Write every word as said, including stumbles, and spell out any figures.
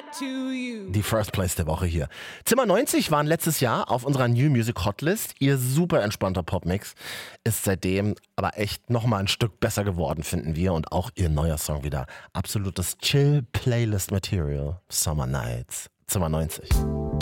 Die First Place der Woche hier. Zimmer neunzig waren letztes Jahr auf unserer New Music Hotlist. Ihr super entspannter Popmix ist seitdem aber echt nochmal ein Stück besser geworden, finden wir. Und auch ihr neuer Song wieder. Absolutes Chill-Playlist-Material. Summer Nights. Zimmer neunzig.